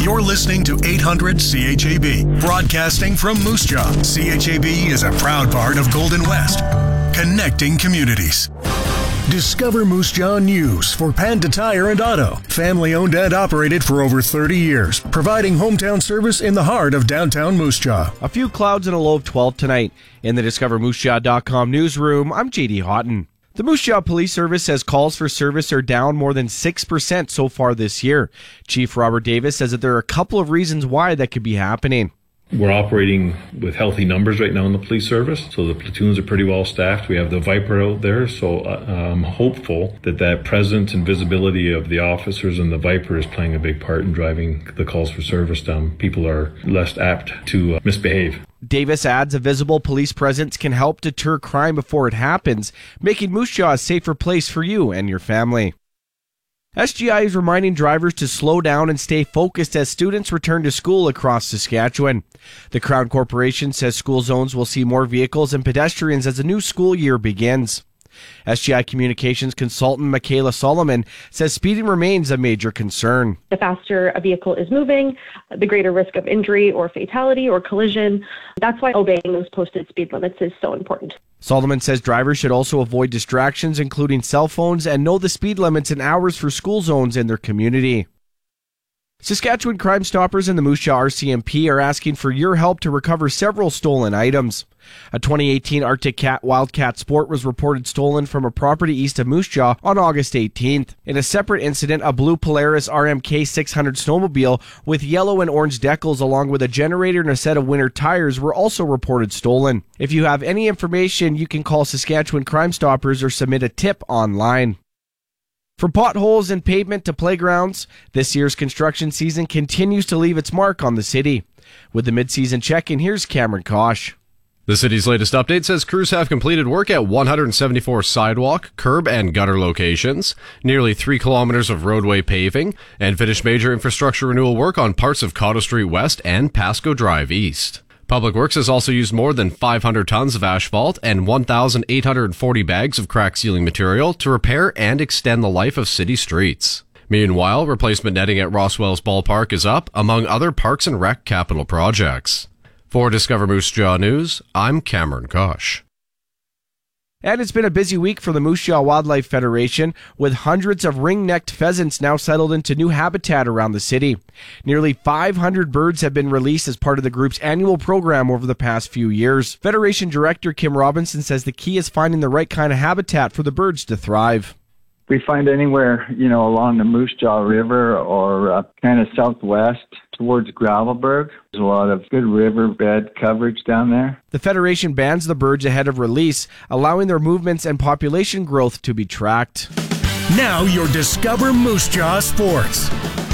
You're listening to 800 CHAB, broadcasting from Moose Jaw. CHAB is a proud part of Golden West, connecting communities. Discover Moose Jaw News for Panda Tire and Auto. Family owned and operated for over 30 years, providing hometown service in the heart of downtown Moose Jaw. A few clouds and a low of 12 tonight. In the DiscoverMooseJaw.com newsroom, I'm JD Houghton. The Moose Jaw Police Service says calls for service are down more than 6% so far this year. Chief Robert Davis says that there are a couple of reasons why that could be happening. We're operating with healthy numbers right now in the police service, so the platoons are pretty well staffed. We have the Viper out there, so I'm hopeful that presence and visibility of the officers and the Viper is playing a big part in driving the calls for service down. People are less apt to misbehave. Davis adds a visible police presence can help deter crime before it happens, making Moose Jaw a safer place for you and your family. SGI is reminding drivers to slow down and stay focused as students return to school across Saskatchewan. The Crown Corporation says school zones will see more vehicles and pedestrians as the new school year begins. SGI Communications consultant Michaela Solomon says speeding remains a major concern. The faster a vehicle is moving, the greater risk of injury or fatality or collision. That's why obeying those posted speed limits is so important. Solomon says drivers should also avoid distractions, including cell phones, and know the speed limits and hours for school zones in their community. Saskatchewan Crime Stoppers and the Moose Jaw RCMP are asking for your help to recover several stolen items. A 2018 Arctic Cat Wildcat Sport was reported stolen from a property east of Moose Jaw on August 18th. In a separate incident, a blue Polaris RMK 600 snowmobile with yellow and orange decals along with a generator and a set of winter tires were also reported stolen. If you have any information, you can call Saskatchewan Crime Stoppers or submit a tip online. From potholes and pavement to playgrounds, this year's construction season continues to leave its mark on the city. With the mid-season check-in, here's Cameron Kosh. The city's latest update says crews have completed work at 174 sidewalk, curb, and gutter locations, nearly 3 kilometers of roadway paving, and finished major infrastructure renewal work on parts of Cotter Street West and Pasco Drive East. Public Works has also used more than 500 tons of asphalt and 1,840 bags of crack sealing material to repair and extend the life of city streets. Meanwhile, replacement netting at Roswell's Ballpark is up, among other Parks and Rec capital projects. For Discover Moose Jaw News, I'm Cameron Kosh. And it's been a busy week for the Moose Jaw Wildlife Federation, with hundreds of ring-necked pheasants now settled into new habitat around the city. Nearly 500 birds have been released as part of the group's annual program over the past few years. Federation Director Kim Robinson says the key is finding the right kind of habitat for the birds to thrive. We find anywhere, along the Moose Jaw River or kind of southwest towards Gravelberg. There's a lot of good riverbed coverage down there. The Federation bans the birds ahead of release, allowing their movements and population growth to be tracked. Now your Discover Moose Jaw Sports.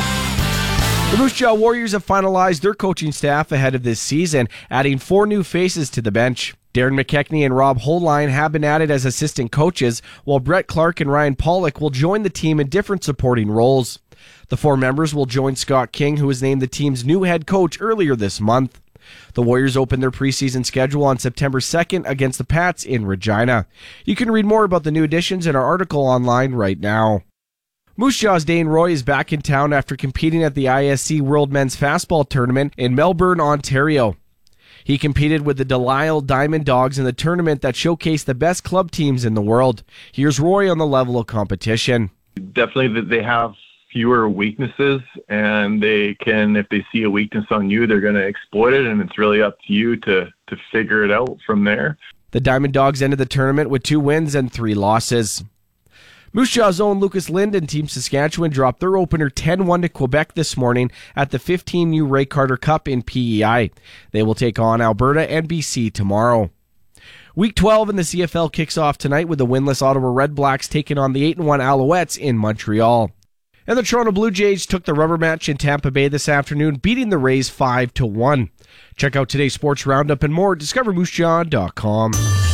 The Moose Jaw Warriors have finalized their coaching staff ahead of this season, adding 4 new faces to the bench. Darren McKechnie and Rob Holline have been added as assistant coaches, while Brett Clark and Ryan Pollock will join the team in different supporting roles. The 4 members will join Scott King, who was named the team's new head coach earlier this month. The Warriors open their preseason schedule on September 2nd against the Pats in Regina. You can read more about the new additions in our article online right now. Moose Jaw's Dane Roy is back in town after competing at the ISC World Men's Fastball Tournament in Melbourne, Ontario. He competed with the Delisle Diamond Dogs in the tournament that showcased the best club teams in the world. Here's Roy on the level of competition. Definitely they have fewer weaknesses, and they can, if they see a weakness on you, they're going to exploit it, and it's really up to you to figure it out from there. The Diamond Dogs ended the tournament with 2 wins and 3 losses. Moose Jaw's own Lucas Lind and Team Saskatchewan dropped their opener 10-1 to Quebec this morning at the 15U Ray Carter Cup in PEI. They will take on Alberta and BC tomorrow. Week 12 in the CFL kicks off tonight with the winless Ottawa Redblacks taking on the 8-1 Alouettes in Montreal. And the Toronto Blue Jays took the rubber match in Tampa Bay this afternoon, beating the Rays 5-1. Check out today's sports roundup and more at DiscoverMooseJaw.com.